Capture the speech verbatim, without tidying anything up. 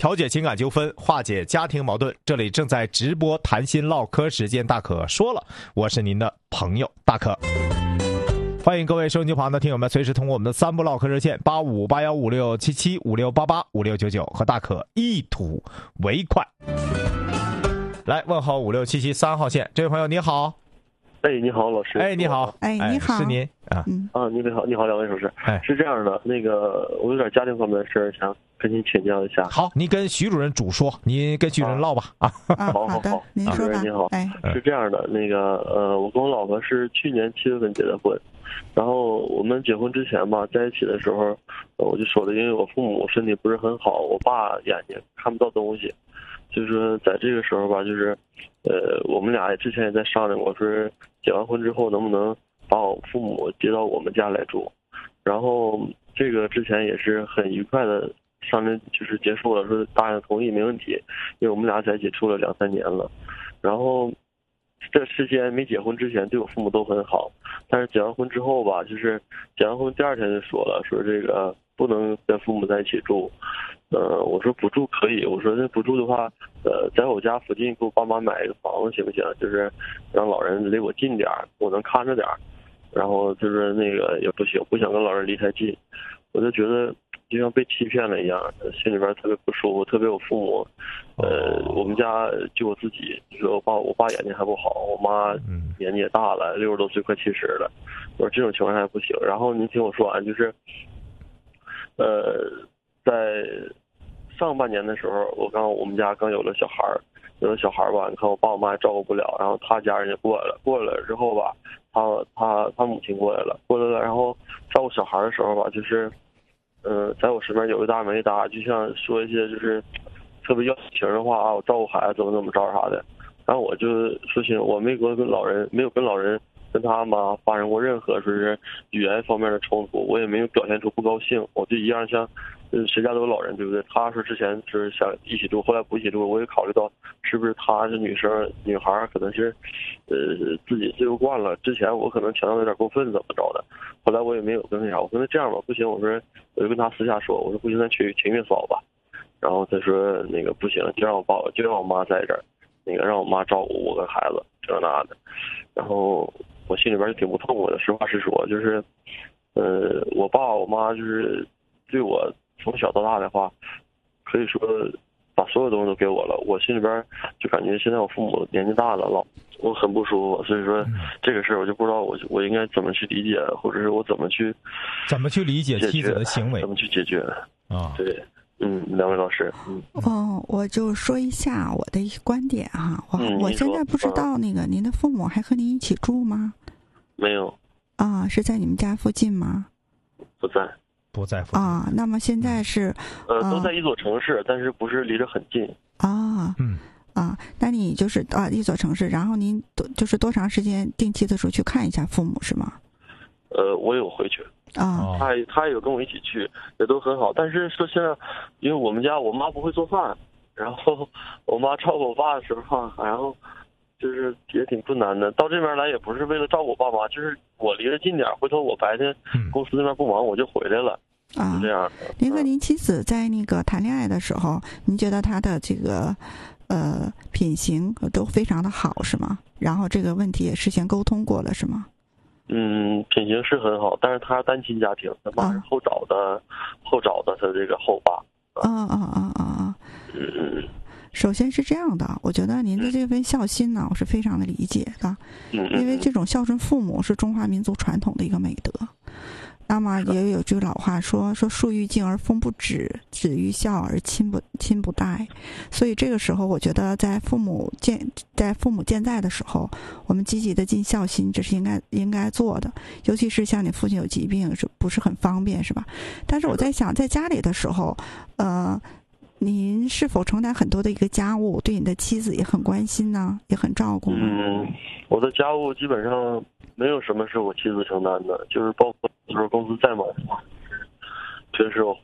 调解情感纠纷，化解家庭矛盾。这里正在直播谈心唠嗑时间，大可说了，我是您的朋友大可。欢迎各位收音机旁的听友们，随时通过我们的三部唠嗑热线八五八幺五六七七五六八八五六九九和大可一吐为快。来问候五六七七三号线，这位朋友你好。 哎，你好，老师。 哎，你好。 哎，你好。 是您啊？ 嗯啊，你好，你好，两位手势。 哎， 是这样的，那个我有点家庭方面的事儿，想跟您请教一下。 好，您跟徐主任主说，您跟徐主任唠吧。啊， 啊好好好， 您说吧。 主任您好。 哎， 是这样的，那个呃，我跟我老婆是去年七月份结的婚，然后我们结婚之前吧，在一起的时候，呃、我就说了，因为我父母身体不是很好，我爸眼睛看不到东西。就是说，在这个时候吧，就是，呃，我们俩之前也在商量过，说结完婚之后能不能把我父母接到我们家来住，然后这个之前也是很愉快的商量，就是结束了，说答应同意没问题，因为我们俩在一起处了两三年了，然后这之间没结婚之前对我父母都很好，但是结完婚之后吧，就是结完婚第二天就说了，说这个不能跟父母在一起住。呃，我说不住可以，我说那不住的话，呃，在我家附近给我爸妈买一个房子行不行？就是让老人离我近点儿，我能看着点儿。然后就是那个也不行，不想跟老人离太近。我就觉得就像被欺骗了一样，心里边特别不舒服。特别我父母，呃，我们家就我自己，就是我爸，我爸眼睛还不好，我妈年纪也大了，六十多岁快七十了。我说这种情况还不行。然后您听我说完，就是，呃。在上半年的时候，我刚我们家刚有了小孩儿，有了小孩儿吧，你看我爸我妈也照顾不了，然后他家人也过来了，过来了之后吧，他他他母亲过来了，过来了，然后照顾小孩的时候吧，就是，嗯、呃，在我身边有一搭没一搭，就像说一些就是特别要情的话啊，我照顾孩子怎么怎么着啥的，然后我就说行，我没跟跟老人没有跟老人。跟他妈发生过任何说是语言方面的冲突，我也没有表现出不高兴，我就一样像，呃，谁家都有老人，对不对？他说之前是想一起住，后来不一起住，我也考虑到是不是他是女生女孩，可能是，呃，自己自由惯了。之前我可能强调有点过分，怎么着的？后来我也没有跟那啥，我跟他这样吧，不行，我说我就跟他私下说，我说不行，咱去请月嫂吧。然后他说那个不行，就让我爸，就让我妈在这儿，那个让我妈照顾我跟孩子，这那的，然后。我心里边就挺不痛快的，实话实说，就是，呃，我爸我妈就是对我从小到大的话，可以说把所有东西都给我了，我心里边就感觉现在我父母年纪大了，老我很不舒服，所以说这个事儿我就不知道我我应该怎么去理解，或者是我怎么去怎么去理解妻子的行为， 怎么去解决啊？ 对。嗯，两位老师，嗯， 哦，我就说一下我的一个观点哈，我、 嗯、 我现在不知道那个您的父母还和您一起住吗？ 没有。 啊，是在你们家附近吗？ 不在， 不在附近啊。那么现在是， 呃，都在一座城市，但是不是离着很近啊？ 嗯， 啊，那你就是啊一座城市，然后您多就是多长时间定期的时候去看一下父母是吗？ 呃，我有回去。 啊， 他他也有跟我一起去，也都很好。但是说现在，因为我们家我妈不会做饭，然后我妈照顾我爸的时候，然后就是也挺困难的。到这边来也不是为了照顾我爸妈，就是我离得近点，回头我白天公司那边不忙，我就回来了。 啊， 是这样。 您和您妻子在那个谈恋爱的时候，您觉得她的这个呃品行都非常的好是吗？然后这个问题也事先沟通过了是吗？ 嗯，品行是很好，但是他单亲家庭，他妈是后找的，啊、后找的他这个后爸。 啊啊啊啊啊！ 嗯， 首先是这样的，我觉得您的这份孝心呢，我是非常的理解的， 嗯， 因为这种孝顺父母是中华民族传统的一个美德。那么也有句老话说说树欲静而风不止，子欲孝而亲不亲不待。所以这个时候，我觉得在父母健在父母健在的时候，我们积极的尽孝心，这是应该应该做的。尤其是像你父亲有疾病，是不是很方便，是吧？但是我在想，在家里的时候，呃，您是否承担很多的一个家务，对你的妻子也很关心呢，也很照顾呢？ 嗯，我的家务基本上没有什么是我妻子承担的，就是包括就是公司再忙，平时我